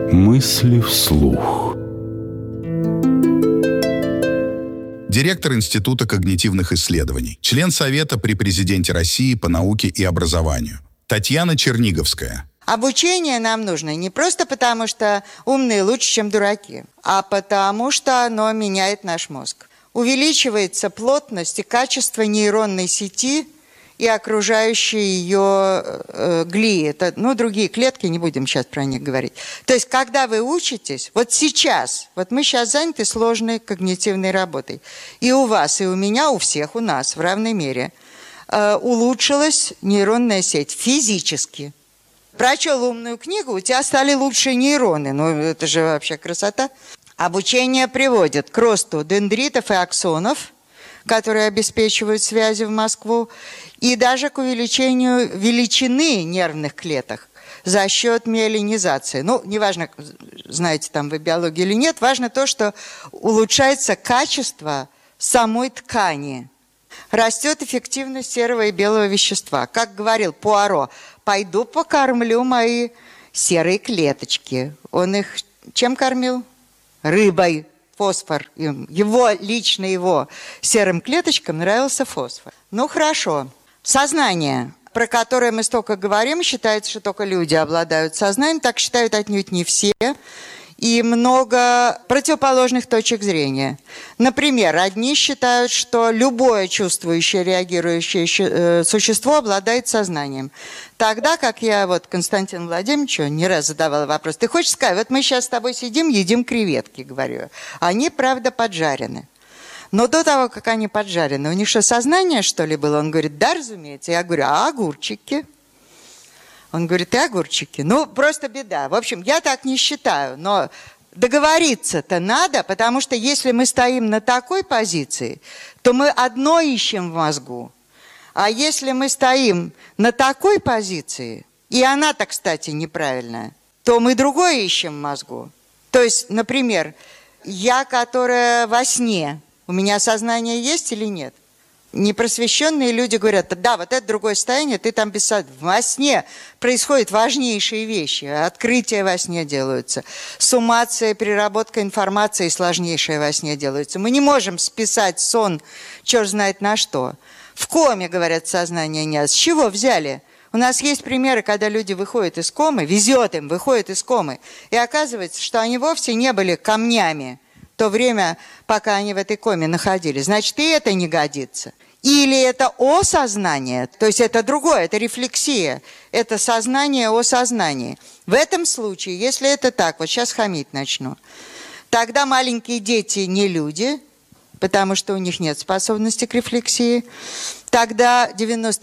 Мысли вслух. Директор Института когнитивных исследований, член Совета при Президенте России по науке и образованию Татьяна Черниговская. Обучение нам нужно не просто потому, что умные лучше, чем дураки, а потому, что оно меняет наш мозг. Увеличивается плотность и качество нейронной сети и окружающие ее глии. Это, другие клетки, не будем сейчас про них говорить. То есть, когда вы учитесь, вот сейчас, вот мы сейчас заняты сложной когнитивной работой. И у вас, и у меня, у всех, у нас в равной мере улучшилась нейронная сеть физически. Прочел умную книгу, у тебя стали лучшие нейроны. Это же вообще красота. Обучение приводит к росту дендритов и аксонов, которые обеспечивают связи в Москву, и даже к увеличению величины нервных клеток за счет миелинизации. Неважно, знаете там вы биологию или нет, важно то, что улучшается качество самой ткани. Растет эффективность серого и белого вещества. Как говорил Пуаро, пойду покормлю мои серые клеточки. Он их чем кормил? Рыбой. Фосфор. Лично его серым клеточкам нравился фосфор. Хорошо. Сознание, про которое мы столько говорим, считается, что только люди обладают сознанием. Так считают отнюдь не все. И много противоположных точек зрения. Например, одни считают, что любое чувствующее, реагирующее существо обладает сознанием. Тогда, как я Константину Владимировичу не раз задавала вопрос, ты хочешь сказать, мы сейчас с тобой сидим, едим креветки, говорю. Они, правда, поджарены. Но до того, как они поджарены, у них что, сознание, что ли, было? Он говорит, да, разумеется. Я говорю, а огурчики? Он говорит, и огурчики. Просто беда. В общем, я так не считаю, но договориться-то надо, потому что если мы стоим на такой позиции, то мы одно ищем в мозгу. А если мы стоим на такой позиции, и она-то, кстати, неправильная, то мы другое ищем в мозгу. То есть, например, я, которая во сне, у меня сознание есть или нет? Непросвещенные люди говорят, да, это другое состояние, ты там без сознания. Во сне происходят важнейшие вещи, открытия во сне делаются, суммация, переработка информации сложнейшая во сне делается. Мы не можем списать сон, черт знает на что. В коме, говорят, сознания нет. С чего взяли? У нас есть примеры, когда люди выходят из комы, везет им, выходят из комы, и оказывается, что они вовсе не были камнями в то время, пока они в этой коме находились. Значит, и это не годится. Или это осознание, то есть это другое, это рефлексия, это сознание о сознании. В этом случае, если это так, сейчас хамить начну, тогда маленькие дети не люди, потому что у них нет способности к рефлексии. Тогда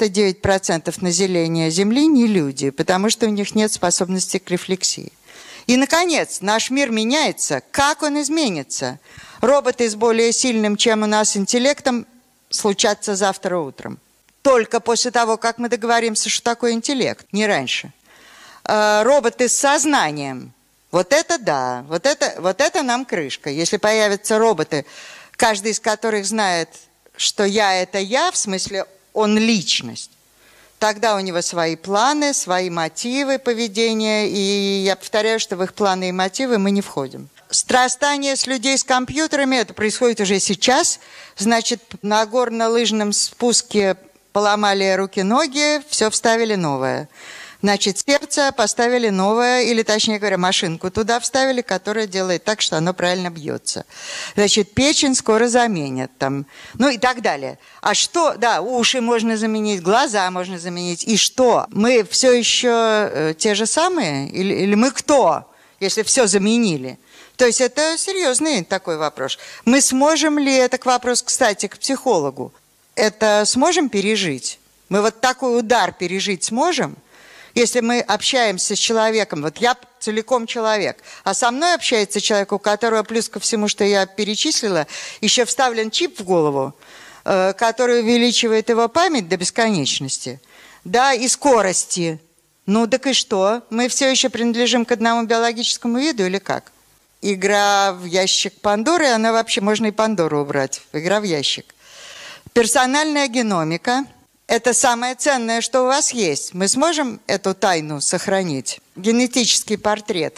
99% населения Земли не люди, потому что у них нет способности к рефлексии. И, наконец, наш мир меняется. Как он изменится? Роботы с более сильным, чем у нас, интеллектом случатся завтра утром. Только после того, как мы договоримся, что такое интеллект, не раньше. Роботы с сознанием. Это да, это нам крышка. Если появятся роботы, каждый из которых знает, что я – это я, в смысле он личность, тогда у него свои планы, свои мотивы поведения, и я повторяю, что в их планы и мотивы мы не входим. Срастание с людей с компьютерами, это происходит уже сейчас, значит, на горно-лыжном спуске поломали руки-ноги, все вставили новое. Значит, сердце поставили новое, или, точнее говоря, машинку туда вставили, которая делает так, что оно правильно бьется. Значит, печень скоро заменят, и так далее. А что? Да, уши можно заменить, глаза можно заменить. И что? Мы все еще те же самые? Или мы кто, если все заменили? То есть это серьезный такой вопрос. Мы сможем ли, это вопрос, кстати, к психологу, это сможем пережить? Мы такой удар пережить сможем? Если мы общаемся с человеком, я целиком человек, а со мной общается человек, у которого плюс ко всему, что я перечислила, еще вставлен чип в голову, который увеличивает его память до бесконечности, да, и скорости. Так и что? Мы все еще принадлежим к одному биологическому виду или как? Игра в ящик Пандоры, она вообще, можно и Пандору убрать, игра в ящик. Персональная геномика – это самое ценное, что у вас есть. Мы сможем эту тайну сохранить? Генетический портрет.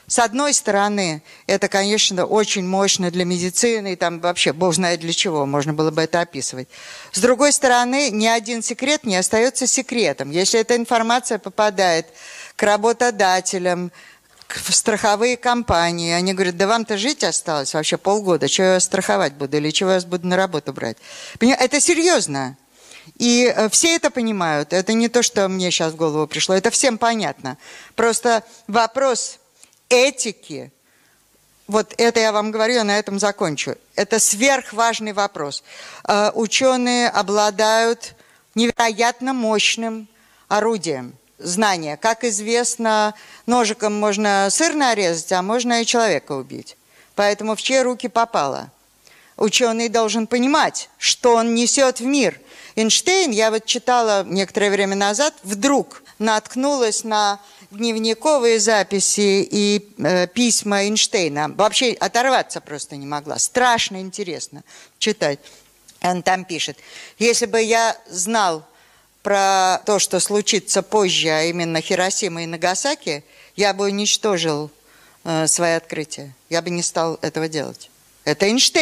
С одной стороны, это, конечно, очень мощно для медицины, и там вообще бог знает для чего, можно было бы это описывать. С другой стороны, ни один секрет не остается секретом. Если эта информация попадает к работодателям, в страховые компании, они говорят, да вам-то жить осталось вообще полгода, что я вас страховать буду, или чего я вас буду на работу брать. Это серьезно. И все это понимают. Это не то, что мне сейчас в голову пришло, это всем понятно. Просто вопрос этики, вот это я вам говорю, я на этом закончу. Это сверхважный вопрос. Ученые обладают невероятно мощным орудием знания. Как известно, ножиком можно сыр нарезать, а можно и человека убить. Поэтому в чьи руки попало? Ученый должен понимать, что он несет в мир. Эйнштейн, я вот читала некоторое время назад, вдруг наткнулась на дневниковые записи и письма Эйнштейна. Вообще оторваться просто не могла. Страшно интересно читать. Он там пишет, если бы я знал про то, что случится позже, а именно Хиросима и Нагасаки, я бы уничтожил свои открытия. Я бы не стал этого делать. Это Эйнштейн.